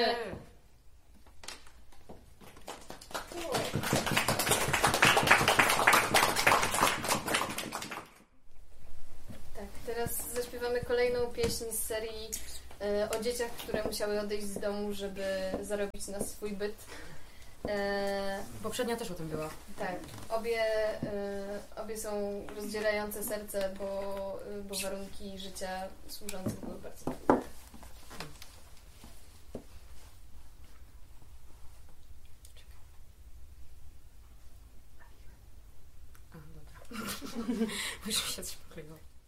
Tak, teraz zaśpiewamy kolejną pieśń z serii o dzieciach, które musiały odejść z domu, żeby zarobić na swój byt. Poprzednia też o tym była. Tak, obie są rozdzierające serce, bo warunki życia służących były bardzo trudne. A, dobra. Już mi się coś pokryło.